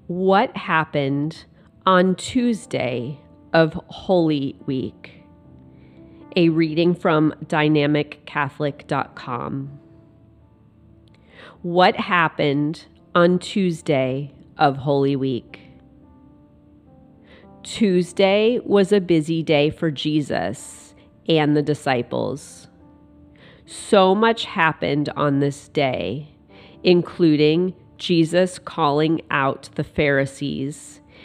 What happened on Tuesday of Holy Week? A reading from dynamiccatholic.com. What happened on Tuesday of Holy Week? Tuesday was a busy day for Jesus and the disciples. So much happened on this day, including Jesus calling out the Pharisees